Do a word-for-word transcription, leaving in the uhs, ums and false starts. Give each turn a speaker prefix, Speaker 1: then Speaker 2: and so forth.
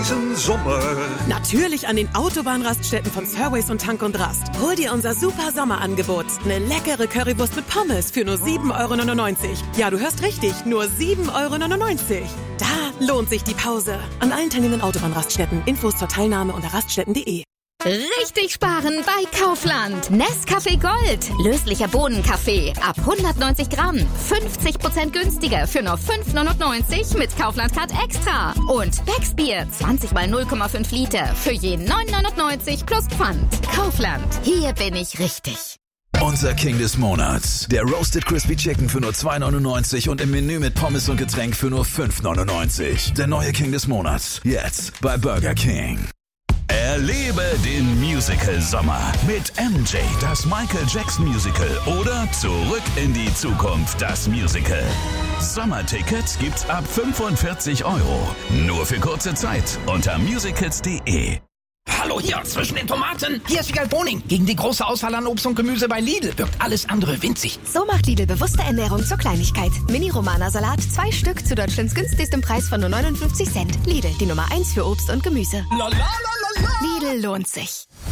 Speaker 1: diesen Sommer.
Speaker 2: Natürlich an den Autobahnraststätten von Serways und Tank und Rast. Hol dir unser super Sommerangebot. Eine leckere Currywurst mit Pommes für nur sieben Euro neunundneunzig. Ja, du hörst richtig, nur sieben Euro neunundneunzig. Da lohnt sich die Pause. An allen teilnehmenden Autobahnraststätten. Infos zur Teilnahme unter raststätten punkt de.
Speaker 3: Richtig sparen bei Kaufland. Nescafé Gold. Löslicher Bohnenkaffee. Ab hundertneunzig Gramm. fünfzig Prozent günstiger für nur fünf neunundneunzig mit Kaufland Card Extra. Und Becksbier. zwanzig mal null Komma fünf Liter. Für je neun neunundneunzig plus Pfand. Kaufland. Hier bin ich richtig.
Speaker 4: Unser King des Monats. Der Roasted Crispy Chicken für nur zwei neunundneunzig und im Menü mit Pommes und Getränk für nur fünf neunundneunzig. Der neue King des Monats. Jetzt bei Burger King.
Speaker 5: Erlebe den Musical-Sommer mit M J, das Michael Jackson Musical oder Zurück in die Zukunft, das Musical. Sommertickets gibt's ab fünfundvierzig Euro. Nur für kurze Zeit unter musicals punkt de.
Speaker 6: Hallo hier, zwischen den Tomaten. Hier ist Wiegald Boning. Gegen die große Auswahl an Obst und Gemüse bei Lidl wirkt alles andere winzig.
Speaker 7: So macht Lidl bewusste Ernährung zur Kleinigkeit. Mini-Romana-Salat, zwei Stück zu Deutschlands günstigstem Preis von nur neunundfünfzig Cent. Lidl, die Nummer eins für Obst und Gemüse.
Speaker 6: La, la, la, la, la.
Speaker 7: Lidl lohnt sich.